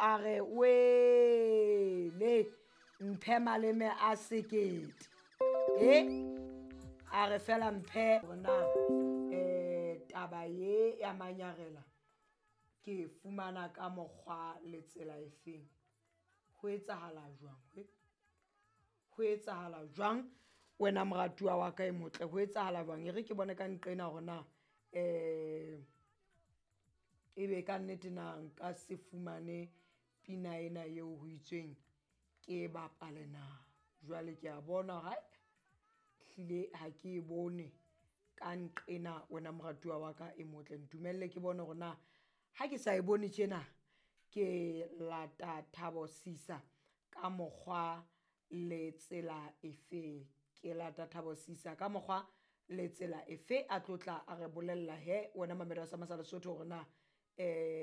a re wele mphe maleme a sekete a re fela mphe rona taba ye ya manyarela ke fumana ka mokgwa le tsela efeng ho etsahala jwang wena moratuwa wa ka e motle ho etsahala jwang e re ke bone ka nqena hore na ebe ka nnete na nka se fumane pina ena eo ho itsweng ke bapale na jwale ke a bona ha hlile ha ke bone ka nqena wena moratuwa wa ka e motle ntumelle ke bone hore na ha ke sa e bone tjena ke lata Thabosisa ka mokgwa le tsela efe ke lata Thabosisa ka mokgwa le tsela efe a tlotla a re bolella he wena mamedi wa sa Lesotho hore na